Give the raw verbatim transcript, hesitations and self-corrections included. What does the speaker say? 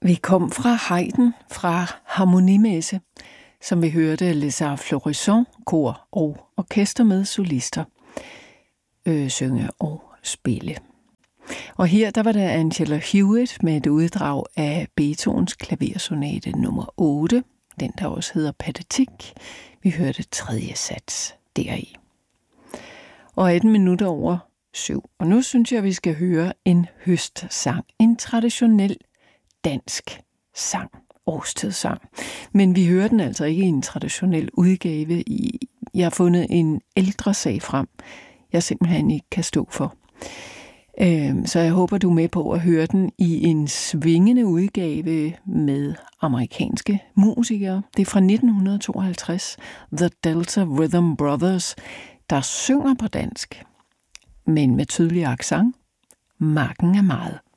Vi kom fra Haydn, fra Harmonimesse, som vi hørte Les Arts Florissants, kor og orkester med solister øh, synge og spille. Og her der var der Angela Hewitt med et uddrag af Beethovens klaversonate nummer otte, den der også hedder Pathetique. Vi hørte tredje sats deri. Og atten minutter over syv. Og nu synes jeg, at vi skal høre en høstsang. En traditionel dansk sang. Årstidssang. Men vi hører den altså ikke i en traditionel udgave. I, jeg har fundet en ældre sag frem, jeg simpelthen ikke kan stå for. Øh, så jeg håber, du er med på at høre den i en svingende udgave med amerikanske musikere. Det er fra nitten tooghalvtreds, The Delta Rhythm Brothers, der synger på dansk, men med tydelig accent. Marken er meget.